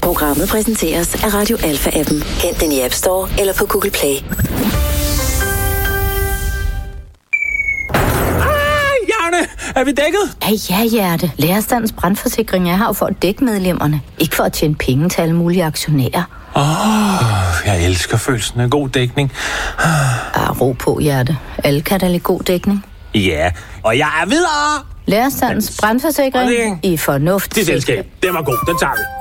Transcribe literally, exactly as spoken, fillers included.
Programmet præsenteres af Radio Alpha-appen. Hent den i App Store eller på Google Play. Er vi dækket? Ja, ja, Hjerte. Lærerstandens brandforsikring er her for at dække medlemmerne. Ikke for at tjene penge til alle mulige aktionærer. Åh, oh, jeg elsker følelsen af god dækning. Ah, ro på, Hjerte. Alle kan da lide god dækning. Ja, og jeg er videre. Lærerstandens brandforsikring i fornuft. Det selskab, den var god, den tager vi.